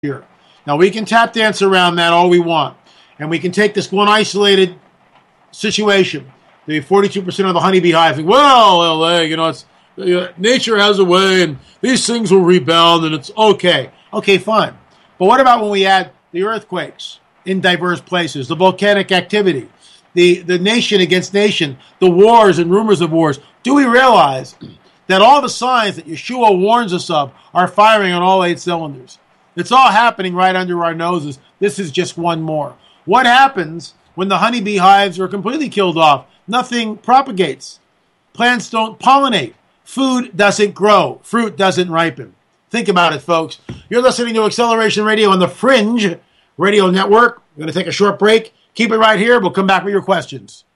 here. Now, we can tap dance around that all we want, and we can take this one isolated situation, the 42% of the honeybee hive, think, well, LA, it's nature has a way, and these things will rebound, and it's okay. Okay, fine. But what about when we add the earthquakes in diverse places, the volcanic activity, the nation against nation, the wars and rumors of wars? Do we realize that all the signs that Yeshua warns us of are firing on all 8 cylinders? It's all happening right under our noses. This is just one more. What happens when the honeybee hives are completely killed off? Nothing propagates. Plants don't pollinate. Food doesn't grow. Fruit doesn't ripen. Think about it, folks. You're listening to Acceleration Radio on the Fringe Radio Network. We're going to take a short break. Keep it right here. We'll come back with your questions.